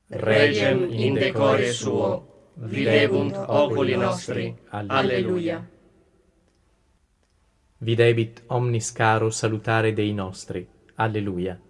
regem in decore suo, videbunt oculi nostri. Alleluia. Videbit omnis caro salutare Dei nostri. Alleluia.